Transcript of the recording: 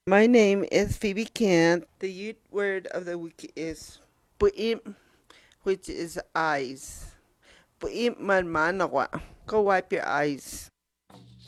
My name is Phoebe Kent. The youth word of the week is pu'im, which is eyes. Pu'im man manawa. Go wipe your eyes.